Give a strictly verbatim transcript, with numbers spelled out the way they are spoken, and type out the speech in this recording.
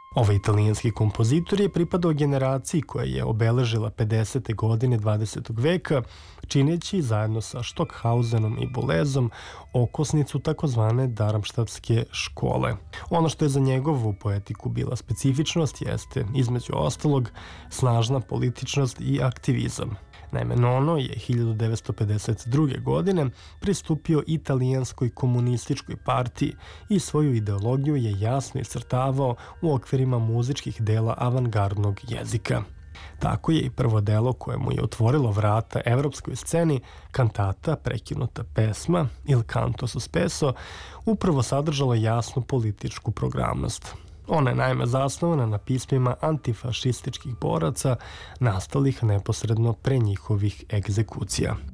Ovaj italijanski kompozitor je pripadao generaciji koja je obeležila pedesete godine dvadesetog veka, čineći zajedno sa Stockhausenom i Boulezom okosnicu takozvane Darmstadtske škole. Ono što je za njegovu poetiku bila specifičnost jeste, između ostalog, snažna političnost i aktivizam. Naime, Nono je hiljadu devetsto pedeset druge. godine pristupio italijanskoj komunističkoj partiji i svoju ideologiju je jasno iscrtavao u okvirima muzičkih dela avangardnog jezika. Tako je i prvo delo koje mu je otvorilo vrata evropskoj sceni, kantata Prekinuta pesma Il canto sospeso, upravo sadržalo jasnu političku programnost. Ona je naime zasnovana na pismima antifašističkih boraca nastalih neposredno pre njihovih egzekucija.